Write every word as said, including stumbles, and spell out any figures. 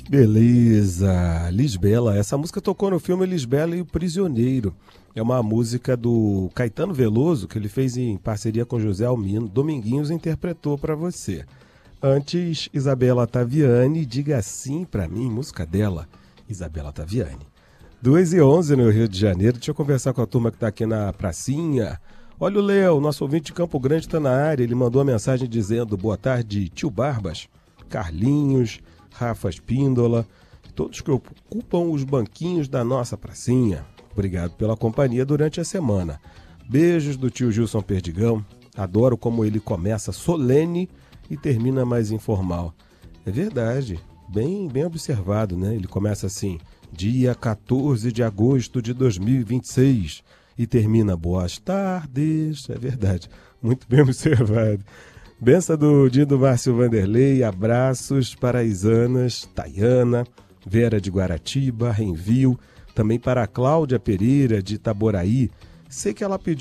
Beleza, Lisbela. Essa música tocou no filme Lisbela e o Prisioneiro. É uma música do Caetano Veloso, que ele fez em parceria com José Almino. Dominguinhos interpretou para você. Antes, Isabela Taviani, Diga Sim Pra Mim, música dela, Isabela Taviani. duas e onze no Rio de Janeiro. Deixa eu conversar com a turma que está aqui na pracinha. Olha o Léo, nosso ouvinte de Campo Grande está na área. Ele mandou uma mensagem dizendo: boa tarde, tio Barbas, Carlinhos, Rafa Espíndola, todos que ocupam os banquinhos da nossa pracinha. Obrigado pela companhia durante a semana. Beijos do tio Gilson Perdigão. Adoro como ele começa solene e termina mais informal. É verdade, bem, bem observado, né? Ele começa assim: dia quatorze de agosto de dois mil e vinte e seis e termina boas tardes. É verdade, muito bem observado. Benção do dia do Márcio Vanderlei, abraços para a Isanas, Tayana, Vera de Guaratiba, Renvil, também para a Cláudia Pereira de Itaboraí. Sei que ela pediu